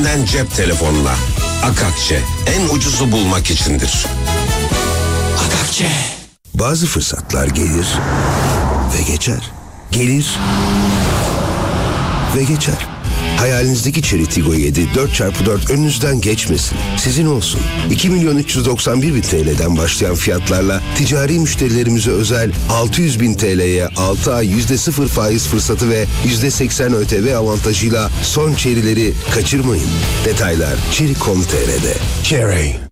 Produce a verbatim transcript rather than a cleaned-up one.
cebinden cep telefonuna. Akakçe, en ucuzu bulmak içindir. Akakçe. Bazı fırsatlar gelir ve geçer. Gelir ve geçer. Hayalinizdeki Chery Tiggo yedi dört çarpı dört önünüzden geçmesin. Sizin olsun. iki milyon üç yüz doksan bir bin T L'den başlayan fiyatlarla ticari müşterilerimize özel altı yüz bin T L'ye altı ay yüzde sıfır faiz fırsatı ve yüzde seksen Ö T V avantajıyla son Chery'leri kaçırmayın. Detaylar chery nokta com nokta tr''de. Chery.